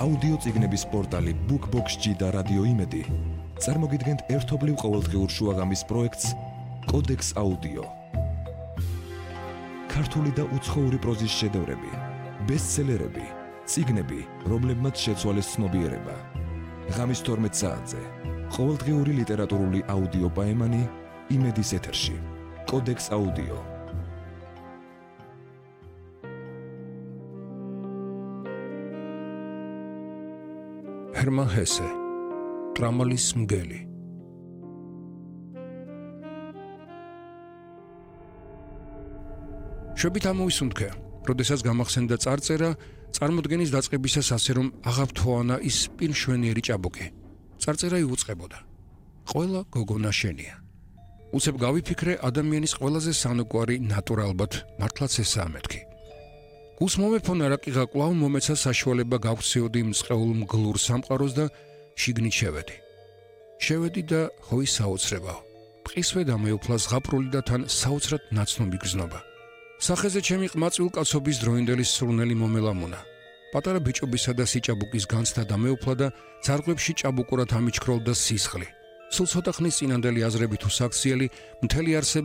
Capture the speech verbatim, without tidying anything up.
აუდიო წიგნების პორტალი BookBox-G და რადიო იმედი წარმოგიდგენთ ერთობლივ ყოველდღიურ შუაღამის პროექტს კოდექს აუდიო. ქართული და უცხოური პროზის შედევრები, ბესტსელერები, წიგნები, რომლებმაც შეცვალეს ცნობიერება. ღამის თორმეტ საათზე ყოველდღიური ლიტერატურული აუდიო პაემანი იმედის ეთერში. კოდექს აუდიო. ჰერმან ჰესე, ტრამალის მგელი. შობით ამოვისუნთქე, როდესაც გამახსენდა წარწერა, წარმოდგენის დაწყებისას ასე რომ აღავთხოვანა ის პირმშვენიერი ჭაბუკი. წარწერა იუწყებოდა. ყველა გოგონა შენია. უცებ გავიფიქრე, ადამიანის ყველაზე სანუკვარი ნატურა ალბათ მართლაც ესაა მეთქი. გულს მომეფონა რა კიღა კვლავ მომეცა საშუალება გავქცეოდი მწყეულ მგლურ სამყაროს და შიგნით შევედი. შევედი და ჰოი საოცრებაო. მყისვე დამეუფლა ზღაპრული და თან საოცრად ნაცნობი გრძნობა. სახეზე ჩემი ყმაწვილ კაცობის დროინდელი სრულნელი მომელამუნა. პატარა ბიჭობისა და სიჭაბუკის განცდა დამეუფლა და ძარღვებში ჭაბუკურად ამიჩქროლდა სისხლი. სულ ცოტა ხნის წინანდელი აზრები თუ საქციელი მთელი არსება